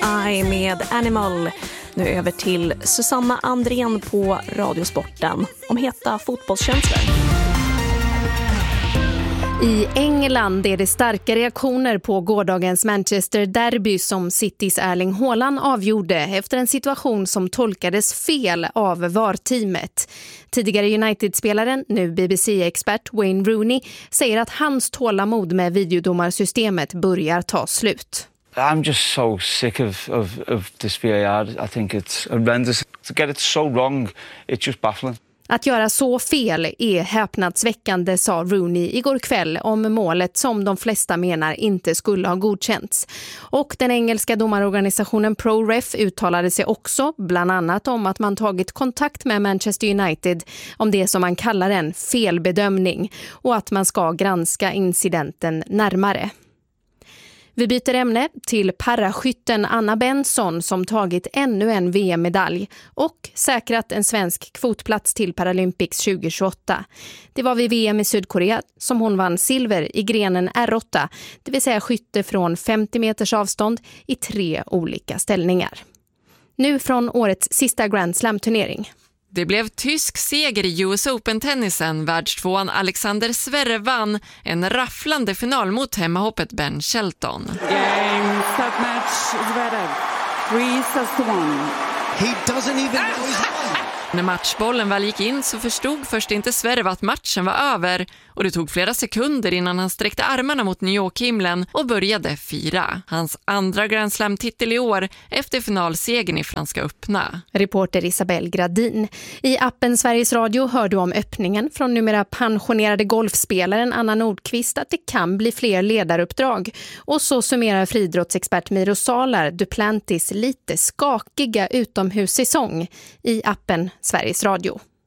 I med Animal. Nu över till Susanna Andrén på Radiosporten om heta fotbollskänslor. I England är det starka reaktioner på gårdagens Manchester Derby som Citys Erling Haaland avgjorde efter en situation som tolkades fel av VAR-teamet. Tidigare United-spelaren, nu BBC-expert Wayne Rooney, säger att hans tålamod med videodomarsystemet börjar ta slut. I'm just so sick of this VAR. I think it's horrendous. To get it so wrong, it's just baffling. Att göra så fel är häpnadsväckande, sa Rooney igår kväll om målet som de flesta menar inte skulle ha godkänts. Och den engelska domarorganisationen ProRef uttalade sig också bland annat om att man tagit kontakt med Manchester United om det som man kallar en felbedömning och att man ska granska incidenten närmare. Vi byter ämne till paraskytten Anna Benson som tagit ännu en VM-medalj och säkrat en svensk kvotplats till Paralympics 2028. Det var vid VM i Sydkorea som hon vann silver i grenen R8, det vill säga skytte från 50 meters avstånd i 3 olika ställningar. Nu från årets sista Grand Slam-turnering. Det blev tysk seger i US Open-tennisen. Världstvåan Alexander Zverev vann en rafflande final mot hemmahoppet Ben Shelton. Game, start match, Zverev. 3-1. He doesn't even know he's won. När matchbollen väl gick in så förstod först inte Zverev att matchen var över och det tog flera sekunder innan han sträckte armarna mot New York-himlen och började fira. Hans andra Grand Slam-titel i år efter finalsegern i Franska öppna. Reporter Isabel Gradin. I appen Sveriges Radio hör du om öppningen från numera pensionerade golfspelaren Anna Nordqvist att det kan bli fler ledaruppdrag. Och så summerar friidrottsexpert Miro Salar Duplantis lite skakiga utomhussäsong i appen Sveriges Radio.